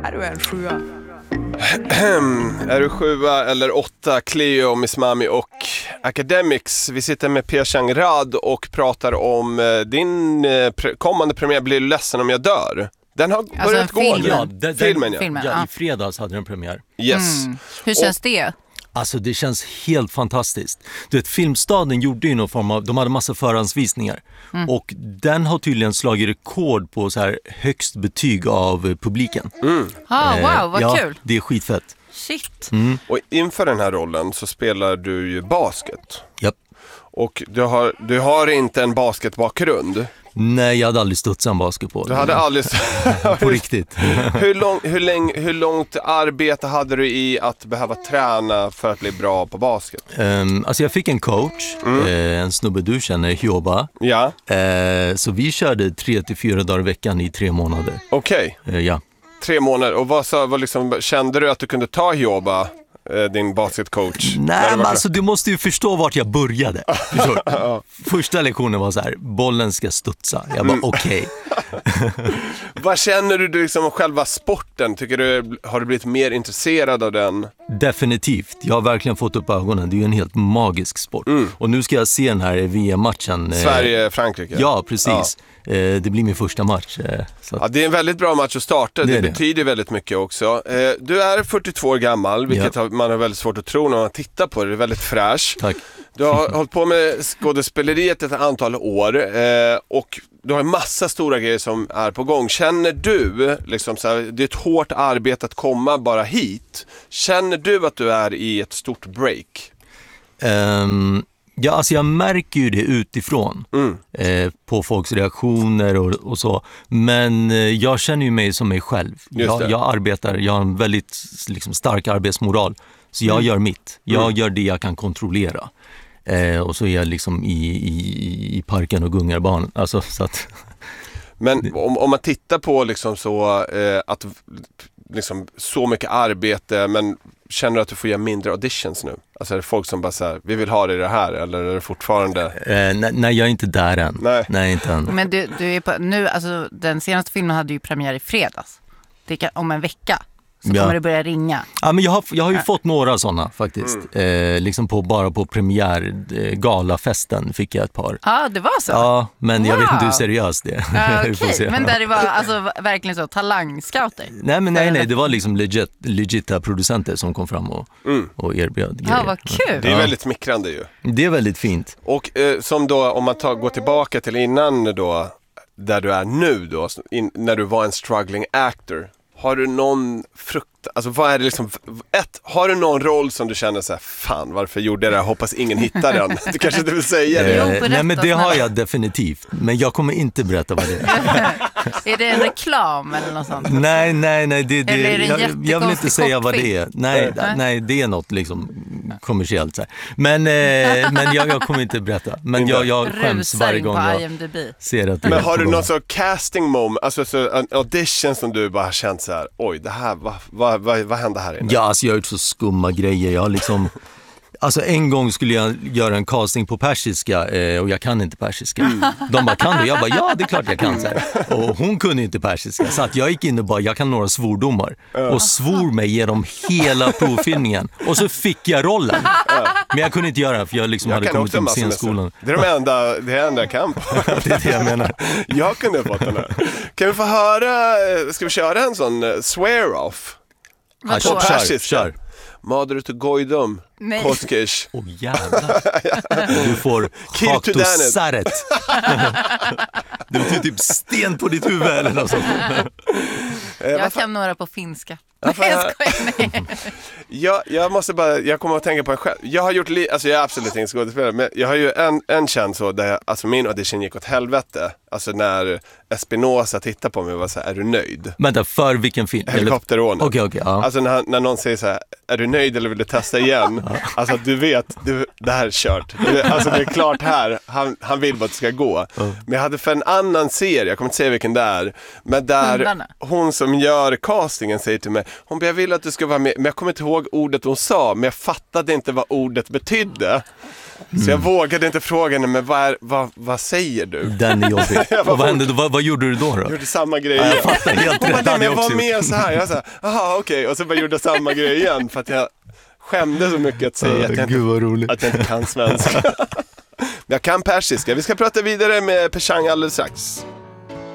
Är du en 7? Är du 7 eller 8? Cleo, Miss Mami och Academics. Vi sitter med Pia Chang-Rad och pratar om din kommande premiär Blir du ledsen om jag dör? Den har börjat gå. Filmen. Ja, i fredags hade den premiär. Yes. Hur känns det? Alltså det känns helt fantastiskt. Du vet, Filmstaden gjorde ju någon form av, de hade massa förhandsvisningar. Och den har tydligen slagit rekord på så här högst betyg av publiken. Wow, vad kul. Det är skitfett. Shit. Och inför den här rollen så spelar du ju basket. Japp. Och du har inte en basketbakgrund. Nej, jag hade aldrig studsat en basketboll. Du hade aldrig... På riktigt. Hur långt arbete hade du i att behöva träna för att bli bra på basket? Alltså jag fick en coach, en snubbe du känner, Hjoba. Ja. Så vi körde 3-4 dagar i veckan i 3 månader. Okej. Ja. 3 månader. Och vad liksom, kände du att du kunde ta Hjoba, din basketcoach? Nej, men alltså du måste ju förstå vart jag började. Första lektionen var så här: bollen ska studsa. Jag bara okej. Vad känner du liksom om själva sporten? Har du blivit mer intresserad av den? Definitivt. Jag har verkligen fått upp ögonen. Det är ju en helt magisk sport. Och nu ska jag se den här VM-matchen. Sverige-Frankrike. Ja, precis. Det blir min första match. Så. Ja, det är en väldigt bra match att starta. Det betyder väldigt mycket också. Du är 42 år gammal, vilket man har väldigt svårt att tro när man tittar på det. Det är väldigt fräsch. Tack. Du har hållit på med skådespeleriet ett antal år och du har en massa stora grejer som är på gång. Känner du, liksom så här, det är ett hårt arbete att komma bara hit. Känner du att du är i ett stort break? Ja, alltså jag märker ju det utifrån på folks reaktioner och så. Men jag känner ju mig som mig själv. Jag arbetar, jag har en väldigt liksom, stark arbetsmoral. Så jag gör mitt. Jag gör det jag kan kontrollera. Och så är jag liksom i parken och gungar barn. Alltså, så att... Men om man tittar på liksom så att liksom så mycket arbete, men känner du att du får göra mindre auditions nu? Alltså är det folk som bara säger vi vill ha det här, eller är det fortfarande... Nej, jag är inte där än. Nej, inte än. Men du är på, nu, alltså den senaste filmen hade ju premiär i fredags. Om en vecka så kommer det börja ringa. Ja, men jag har ju fått några sådana faktiskt. Liksom bara på premiär galafesten fick jag ett par. Ja, det var så? Ja, men jag vet inte hur seriöst det är. Okej, men där det var alltså verkligen så talangscouter? Nej, det var liksom legita producenter som kom fram och erbjöd grejer. Ja, vad kul. Det är väldigt smickrande ju. Det är väldigt fint. Och som då, om man går tillbaka till innan då, där du är nu då, när du var en struggling actor. Har du någon alltså vad är det liksom, har du någon roll som du känner så här, fan varför gjorde jag det? Hoppas ingen hittar den. Du kanske inte vill säga det. Nej, men det har jag definitivt. Men jag kommer inte berätta vad det är. Är det en reklam eller något sånt? Nej, jag vill inte säga vad det är. Nej, det är något liksom kommersiellt så här. Men jag kommer inte berätta. Men jag skäms varje gång jag ser att det. Men har du någon så casting moment, alltså så en audition som du bara känt så här, oj, det här vad hände här inne? Ja, alltså jag har gjort så skumma grejer. Jag har liksom... Alltså en gång skulle jag göra en casting på persiska och jag kan inte persiska. De bara, kan du? Jag bara, ja det är klart jag kan. Så här. Och hon kunde inte persiska. Så att jag gick in och bara, jag kan några svordomar. Och svor mig genom hela provfilmningen. Och så fick jag rollen. Men jag kunde inte göra det för jag liksom hade kommit till scenskolan. Det är det enda jag kan på. Det är det jag menar. Jag kunde ha fått den här. Kan vi få höra, ska vi köra en sån swear-off? På persiska. Kör. Madru to goydum, koskish. Jävlar. Du får hatusaret. Du betyder typ sten på ditt huvud eller något sånt. Jag kan några på finska. Jag måste bara, jag kommer att tänka på en själv. Jag har gjort alltså jag är absolut ingen skådespelare, men jag har ju en känd så där alltså min audition gick åt helvete. Alltså när Espinosa tittar på mig och var så här, är du nöjd? Vänta, för vilken film? Helikopterrånet. Okej, ja. Alltså när någon säger så här, är du nöjd eller vill du testa igen? Alltså du vet, det här är kört. Alltså det är klart här, han vill bara att det ska gå. Men jag hade för en annan serie, jag kommer inte säga vilken det är, men där hon som gör castingen säger till mig, jag vill att du ska vara med, men jag kommer inte ihåg ordet hon sa, men jag fattade inte vad ordet betydde. Så jag vågade inte fråga henne, men vad säger du? Den är jobbig. Och vad hände då? Vad gjorde du då? Jag gjorde samma grej. Jag fattar helt rätt. Men jag var med så här. Jag sa, aha, okej. Och så bara gjorde samma grej igen. För att jag skämde så mycket att säga att jag inte kan svenska. Men jag kan persiska. Vi ska prata vidare med Peshang alldeles strax.